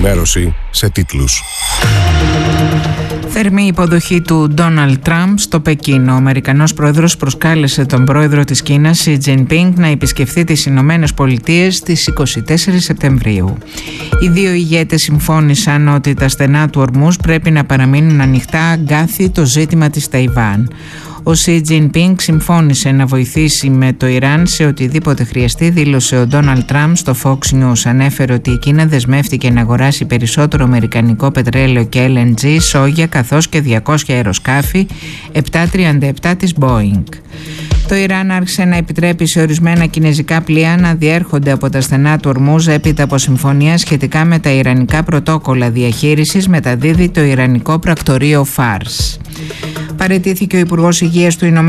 ενημέρωση σε τίτλους. Θερμή υποδοχή του Ντόναλντ Τραμπ στο Πεκίνο. Ο Αμερικανός πρόεδρος προσκάλεσε τον πρόεδρο της Κίνας, Σι Τζινπίνγκ, να επισκεφθεί τις Ηνωμένες Πολιτείες στις 24 Σεπτεμβρίου. Οι δύο ηγέτες συμφώνησαν ότι τα στενά του ορμούς πρέπει να παραμείνουν ανοιχτά αγκάθι το ζήτημα της Ταϊβάν. Ο Σι Τζινπίνγκ συμφώνησε να βοηθήσει με το Ιράν σε οτιδήποτε χρειαστεί, δήλωσε ο Ντόναλντ Τραμπ στο Fox News. Ανέφερε ότι η Κίνα δεσμεύτηκε να αγοράσει περισσότερο αμερικανικό πετρέλαιο και LNG, σόγια καθώς και 200 αεροσκάφη 737 της Boeing. Το Ιράν άρχισε να επιτρέπει σε ορισμένα κινεζικά πλοία να διέρχονται από τα στενά του Ορμούζ έπειτα από συμφωνία σχετικά με τα ιρανικά πρωτόκολλα διαχείρισης, μεταδίδει το ιρανικό πρακτορείο Φάρς. Παραιτήθηκε ο Υπουργός Υγείας του